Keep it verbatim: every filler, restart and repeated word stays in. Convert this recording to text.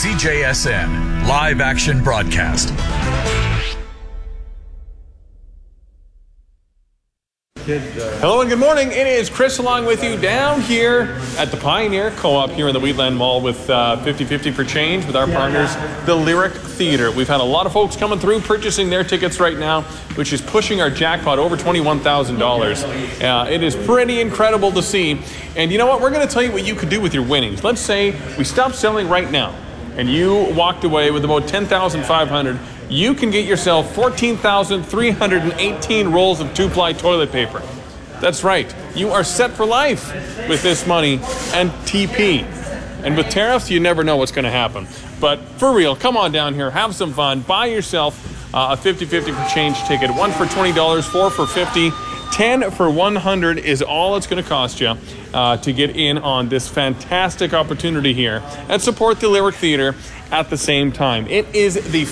C J S N Live Action Broadcast. Hello and good morning. It is Chris along with you down here at the Pioneer Co-op here in the Wheatland Mall with uh, fifty fifty for change with our partners, the Lyric Theatre. We've had a lot of folks coming through purchasing their tickets right now, which is pushing our jackpot over twenty-one thousand dollars. Uh, it is pretty incredible to see. And you know what? We're going to tell you what you could do with your winnings. Let's say we stop selling right now and you walked away with about ten thousand five hundred dollars. You can get yourself fourteen thousand three hundred eighteen rolls of two-ply toilet paper. That's right. You are set for life with this money and T P. And with tariffs, you never know what's going to happen. But for real, come on down here, have some fun, buy yourself uh, a fifty fifty for change ticket. One for twenty dollars, four for fifty dollars. ten for one hundred is all it's going to cost you uh, to get in on this fantastic opportunity here and support the Lyric Theatre at the same time. It is the